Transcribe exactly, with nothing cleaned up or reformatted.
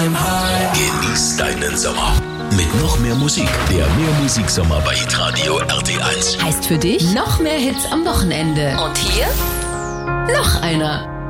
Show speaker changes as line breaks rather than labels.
Genieß deinen Sommer mit noch mehr Musik. Der Mehrmusiksommer bei Hitradio R T eins.
Heißt für dich noch mehr Hits am Wochenende. Und hier noch einer.